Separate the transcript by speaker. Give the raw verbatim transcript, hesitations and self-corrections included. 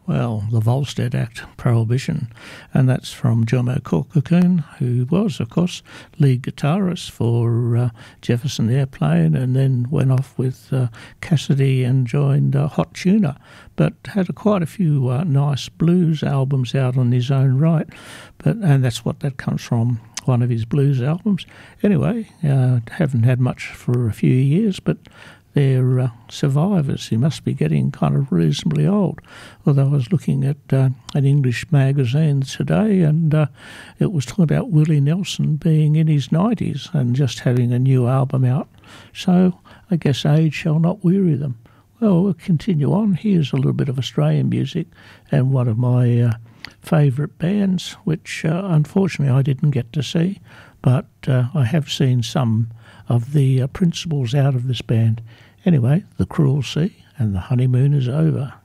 Speaker 1: Well, the Volstead Act, Prohibition, and that's from Jomo Corcoran, who was, of course, lead guitarist for uh, Jefferson Airplane, and then went off with uh, Cassidy and joined uh, Hot Tuna, but had a, quite a few uh, nice blues albums out on his own right, but and that's what that comes from, one of his blues albums. Anyway, uh, haven't had much for a few years, but they're uh, survivors. He must be getting kind of reasonably old. Although I was looking at uh, an English magazine today, and uh, it was talking about Willie Nelson being in his nineties and just having a new album out. So I guess age shall not weary them. Well, we'll continue on. Here's a little bit of Australian music and one of my uh, favourite bands, which uh, unfortunately I didn't get to see, but uh, I have seen some of the uh, principals out of this band. Anyway, The Cruel Sea and The Honeymoon Is Over.